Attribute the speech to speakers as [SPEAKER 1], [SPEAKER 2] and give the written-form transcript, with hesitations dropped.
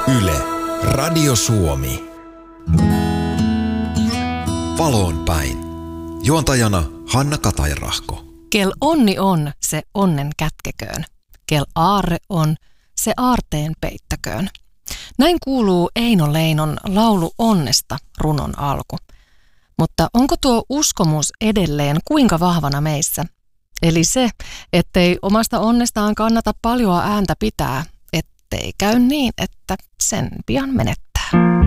[SPEAKER 1] Yle, Radio Suomi. Valoon päin. Juontajana Hanna Katajarahko.
[SPEAKER 2] Kel onni on, se onnen kätkeköön. Kel aarre on, se aarteen peittäköön. Näin kuuluu Eino Leinon laulu onnesta runon alku. Mutta onko tuo uskomus edelleen kuinka vahvana meissä? Eli se, ettei omasta onnestaan kannata paljoa ääntä pitää, ettei käy niin, että sen pian menettää.